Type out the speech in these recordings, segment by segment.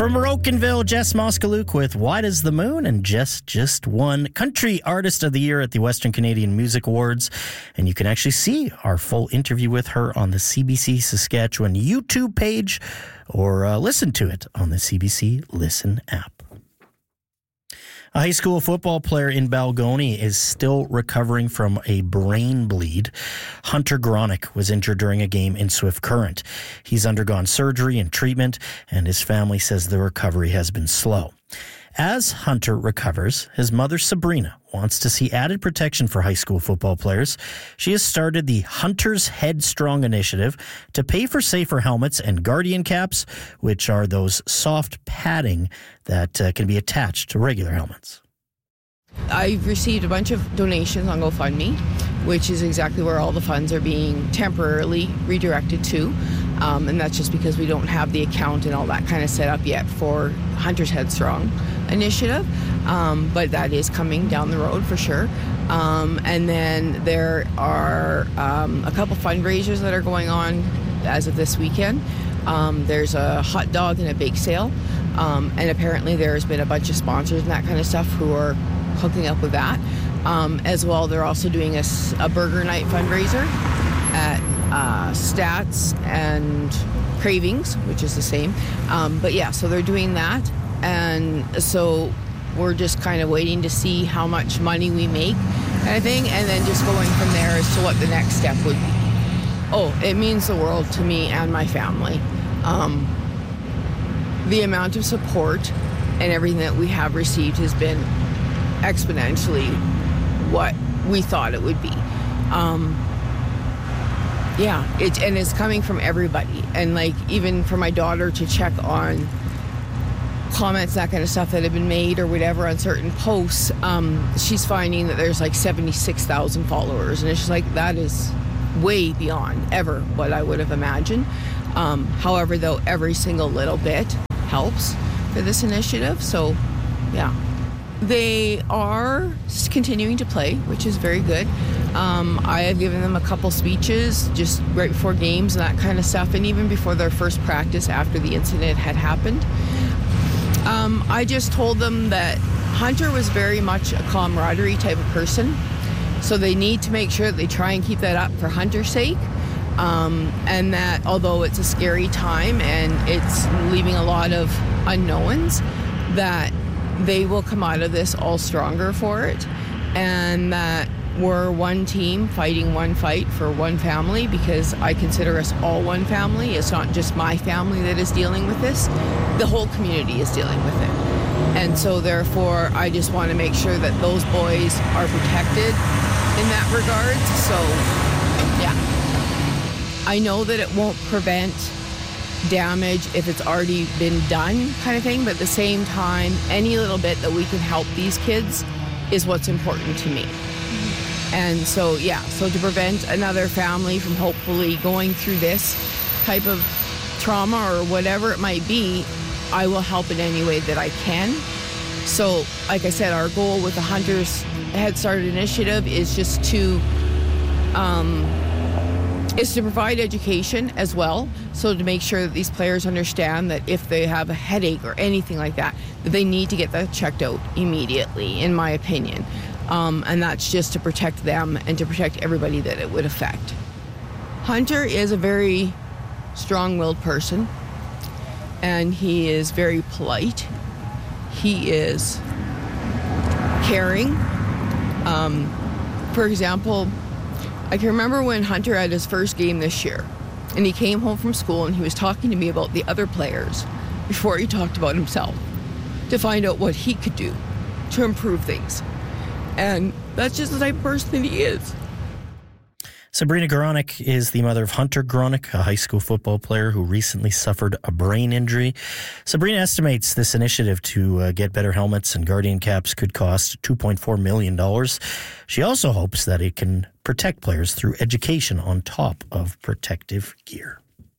From Rocanville, Jess Moskaluk with Why Does the Moon? And Jess just won Country Artist of the Year at the Western Canadian Music Awards. And you can actually see our full interview with her on the CBC Saskatchewan YouTube page or listen to it on the CBC Listen app. A high school football player in Balgonie is still recovering from a brain bleed. Hunter Gronick was injured during a game in Swift Current. He's undergone surgery and treatment, and his family says the recovery has been slow. As Hunter recovers, his mother, Sabrina, wants to see added protection for high school football players. She has started the Hunter's Headstrong initiative to pay for safer helmets and Guardian caps, which are those soft padding that can be attached to regular helmets. I've received a bunch of donations on GoFundMe, which is exactly where all the funds are being temporarily redirected to. And that's just because we don't have the account and all that kind of set up yet for Hunter's Headstrong initiative. But that is coming down the road for sure. And then there are a couple fundraisers that are going on as of this weekend. There's a hot dog and a bake sale. And apparently there's been a bunch of sponsors and that kind of stuff who are hooking up with that. As well, they're also doing a burger night fundraiser at Stats and Cravings, which is the same. But yeah, so they're doing that. And so we're just kind of waiting to see how much money we make kind of thing, and then just going from there as to what the next step would be. Oh, it means the world to me and my family. The amount of support and everything that we have received has been exponentially what we thought it would be. And it's coming from everybody. And like even for my daughter to check on comments, that kind of stuff that have been made or whatever on certain posts, she's finding that there's like 76,000 followers. And it's just like, that is way beyond ever what I would have imagined. However, though, every single little bit helps for this initiative. So, yeah. They are continuing to play, which is very good. I have given them a couple speeches just right before games and that kind of stuff, and even before their first practice after the incident had happened. I just told them that Hunter was very much a camaraderie type of person, so they need to make sure that they try and keep that up for Hunter's sake, and that although it's a scary time and it's leaving a lot of unknowns, that they will come out of this all stronger for it, and that we're one team fighting one fight for one family, because I consider us all one family. It's not just my family that is dealing with this. The whole community is dealing with it. And so therefore, I just want to make sure that those boys are protected in that regard. So, yeah. I know that it won't prevent damage if it's already been done kind of thing, but at the same time, any little bit that we can help these kids is what's important to me. And so, yeah, so to prevent another family from hopefully going through this type of trauma or whatever it might be, I will help in any way that I can. So, like I said, our goal with the Hunter's Head Start initiative is just to provide education as well. So to make sure that these players understand that if they have a headache or anything like that, that they need to get that checked out immediately, in my opinion. And that's just to protect them and to protect everybody that it would affect. Hunter is a very strong-willed person, and he is very polite. He is caring. For example, I can remember when Hunter had his first game this year, and he came home from school and he was talking to me about the other players before he talked about himself, to find out what he could do to improve things. And that's just the type of person that he is. Sabrina Gronick is the mother of Hunter Gronick, a high school football player who recently suffered a brain injury. Sabrina estimates this initiative to get better helmets and Guardian caps could cost $2.4 million. She also hopes that it can protect players through education on top of protective gear.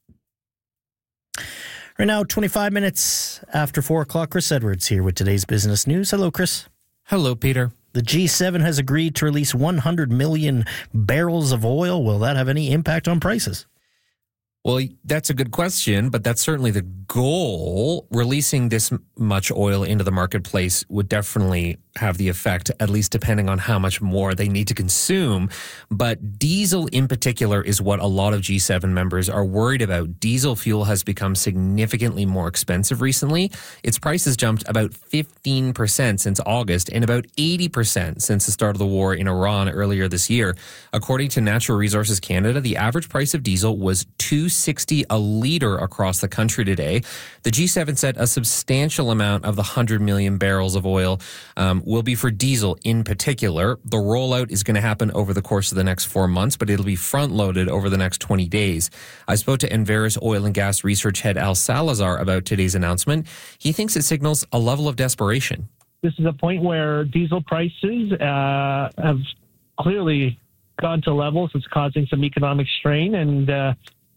Right now, 25 minutes after 4 o'clock, Chris Edwards here with today's business news. Hello, Chris. Hello, Peter. The G7 has agreed to release 100 million barrels of oil. Will that have any impact on prices? Well, that's a good question, but that's certainly the goal. Releasing this much oil into the marketplace would definitely have the effect, at least depending on how much more they need to consume. But diesel in particular is what a lot of G7 members are worried about. Diesel fuel has become significantly more expensive recently. Its price has jumped about 15% since August and about 80% since the start of the war in Iran earlier this year. According to Natural Resources Canada, the average price of diesel was $2.60 a litre across the country today. The G7 said a substantial amount of the 100 million barrels of oil will be for diesel in particular. The rollout is going to happen over the course of the next 4 months, but it'll be front-loaded over the next 20 days. I spoke to Enverus Oil and Gas Research Head Al Salazar about today's announcement. He thinks it signals a level of desperation. This is a point where diesel prices have clearly gone to levels that's causing some economic strain, and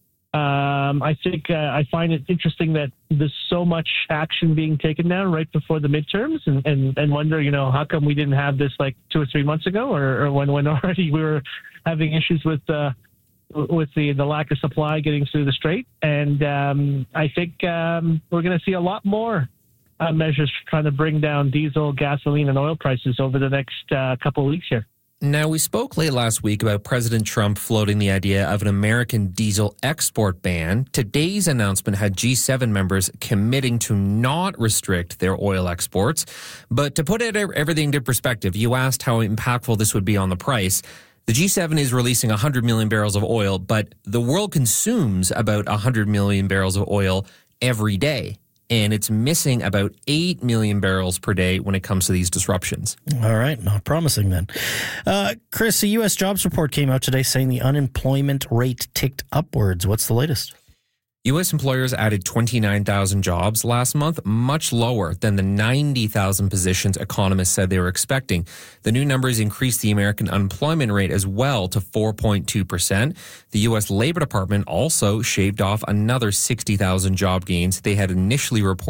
I think I find it interesting that there's so much action being taken now right before the midterms, and wonder, how come we didn't have this like 2 or 3 months ago, or when already we were having issues with the lack of supply getting through the strait. And I think we're going to see a lot more measures trying to bring down diesel, gasoline, and oil prices over the next couple of weeks here. Now, we spoke late last week about President Trump floating the idea of an American diesel export ban. Today's announcement had G7 members committing to not restrict their oil exports. But to put everything into perspective, you asked how impactful this would be on the price. The G7 is releasing 100 million barrels of oil, but the world consumes about 100 million barrels of oil every day. And it's missing about 8 million barrels per day when it comes to these disruptions. All right, not promising then. Chris, a U.S. jobs report came out today saying the unemployment rate ticked upwards. What's the latest? U.S. employers added 29,000 jobs last month, much lower than the 90,000 positions economists said they were expecting. The new numbers increased the American unemployment rate as well to 4.2%. The U.S. Labor Department also shaved off another 60,000 job gains they had initially reported